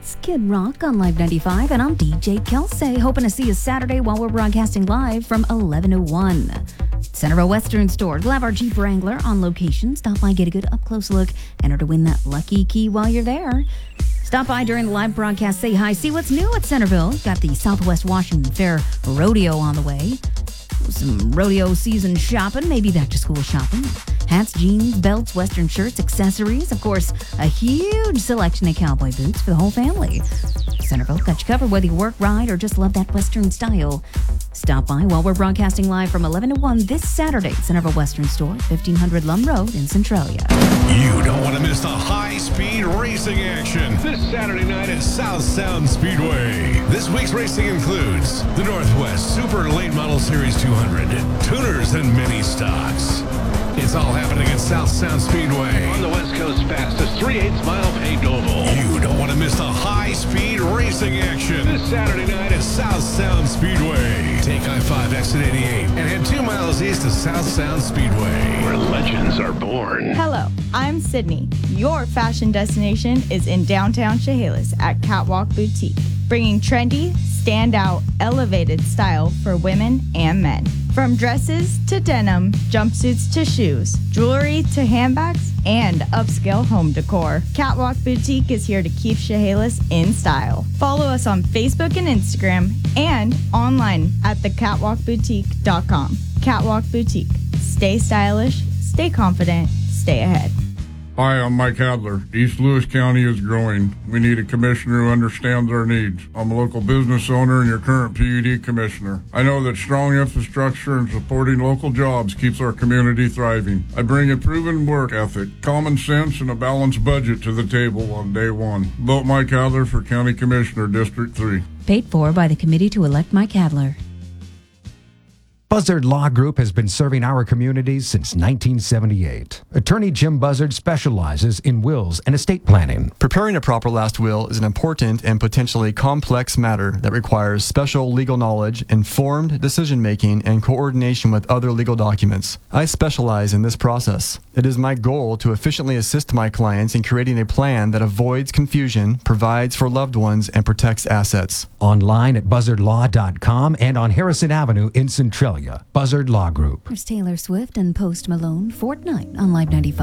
It's Kid Rock on Live 95, and I'm DJ Kelsey, hoping to see you Saturday while we're broadcasting live from 11 to 1. Centerville Western Store. We'll have our Jeep Wrangler on location. Stop by, get a good up-close look, enter to win that lucky key while you're there. Stop by during the live broadcast, say hi, see what's new at Centerville. Got the Southwest Washington Fair Rodeo on the way. Some rodeo season shopping, maybe back to school shopping. Hats, jeans, belts, western shirts, accessories. Of course, a huge selection of cowboy boots for the whole family. Centerville got you covered whether you work, ride, or just love that western style. Stop by while we're broadcasting live from 11 to 1 this Saturday at Centerville Western Store, 1500 Lum Road in Centralia. You don't want to miss the high-speed racing action this Saturday night at South Sound Speedway. This week's racing includes the Northwest Super Late Model Series 200, tuners, and mini stocks. It's all happening at South Sound Speedway. On the West Coast's fastest 3/8 mile paved oval. You don't want to miss the high-speed racing action this Saturday night at South Sound Speedway. Take I-5 exit 88 and head 2 miles east to South Sound Speedway, Where legends are born. Hello, I'm Sydney. Your fashion destination is in downtown Chehalis at Catwalk Boutique, bringing trendy, standout, elevated style for women and men. From dresses to denim, jumpsuits to shoes, jewelry to handbags, and upscale home decor, Catwalk Boutique is here to keep Chehalis in style. Follow us on Facebook and Instagram and online at thecatwalkboutique.com. Catwalk Boutique. Stay stylish, stay confident, stay ahead. Hi, I'm Mike Adler. East Lewis County is growing. We need a commissioner who understands our needs. I'm a local business owner and your current PUD commissioner. I know that strong infrastructure and supporting local jobs keeps our community thriving. I bring a proven work ethic, common sense, and a balanced budget to the table on day one. Vote Mike Adler for County Commissioner, District 3. Paid for by the committee to elect Mike Adler. Buzzard Law Group has been serving our communities since 1978. Attorney Jim Buzzard specializes in wills and estate planning. Preparing a proper last will is an important and potentially complex matter that requires special legal knowledge, informed decision-making, and coordination with other legal documents. I specialize in this process. It is my goal to efficiently assist my clients in creating a plan that avoids confusion, provides for loved ones, and protects assets. Online at buzzardlaw.com and on Harrison Avenue in Centralia. Buzzard Law Group. There's Taylor Swift and Post Malone, Fortnite on Live 95.